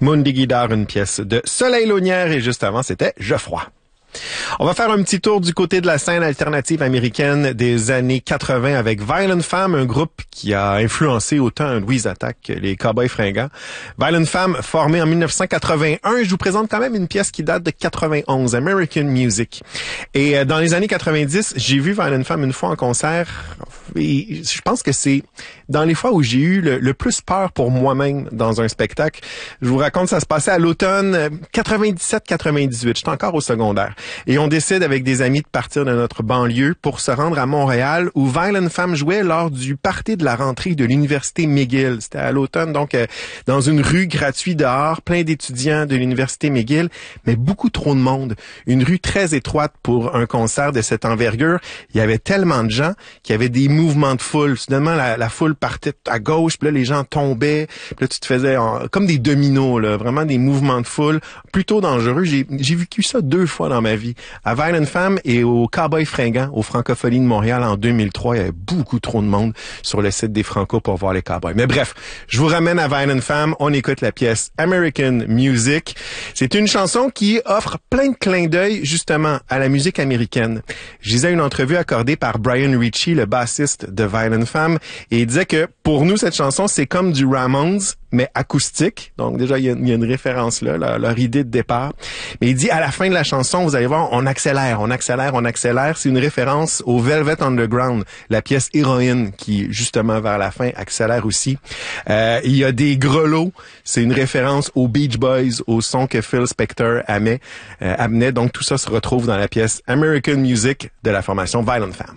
Mundi Guidar, une pièce de Soleil Launière, et juste avant, c'était Geoffroy. On va faire un petit tour du côté de la scène alternative américaine des années 80 avec Violent Femmes, un groupe qui a influencé autant Louise Attaque que les Cowboys Fringants. Violent Femmes, formé en 1981, je vous présente quand même une pièce qui date de 91, American Music. Et dans les années 90, j'ai vu Violent Femmes une fois en concert, et je pense que c'est dans les fois où j'ai eu le plus peur pour moi-même dans un spectacle. Je vous raconte, ça se passait à l'automne 97-98, j'étais encore au secondaire. Et on décide avec des amis de partir de notre banlieue pour se rendre à Montréal où Violent Femmes jouait lors du party de la rentrée de l'université McGill. C'était à l'automne, donc dans une rue gratuite dehors, plein d'étudiants de l'université McGill, mais beaucoup trop de monde. Une rue très étroite pour un concert de cette envergure. Il y avait tellement de gens qu'il y avait des mouvements de foule. Soudainement, la foule partait à gauche, puis là, les gens tombaient. Puis là, tu te faisais comme des dominos, là, vraiment des mouvements de foule plutôt dangereux. J'ai vécu ça 2 fois dans ma vie. À Violent Femmes et au Cowboys Fringants, aux Francopholies de Montréal en 2003, il y avait beaucoup trop de monde sur le site des Franco pour voir les Cowboys. Mais bref, je vous ramène à Violent Femmes. On écoute la pièce American Music. C'est une chanson qui offre plein de clins d'œil justement à la musique américaine. Je lisais une entrevue accordée par Brian Ritchie, le bassiste de Violent Femmes, et il disait que pour nous, cette chanson, c'est comme du Ramones, mais acoustique. Donc déjà, il y a une référence là, leur idée de départ. Mais il dit, à la fin de la chanson, vous allez voir, on accélère. C'est une référence au Velvet Underground, la pièce Héroïne, qui, justement, vers la fin, accélère aussi. Il y a des grelots. C'est une référence aux Beach Boys, au son que Phil Spector amenait. Donc tout ça se retrouve dans la pièce American Music de la formation Violent Femmes.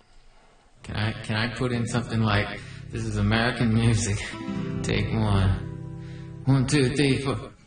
Can I put in something like, this is American music, take one. 1, 2, 3, 4.